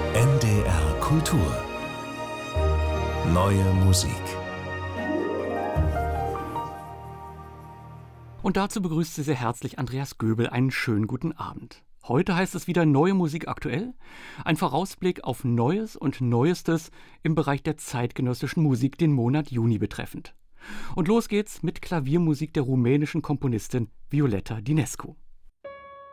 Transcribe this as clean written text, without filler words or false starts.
NDR Kultur. Neue Musik. Und dazu begrüßt Sie sehr herzlich Andreas Göbel. Einen schönen guten Abend. Heute heißt es wieder Neue Musik aktuell. Ein Vorausblick auf Neues und Neuestes im Bereich der zeitgenössischen Musik, den Monat Juni betreffend. Und los geht's mit Klaviermusik der rumänischen Komponistin Violeta Dinescu.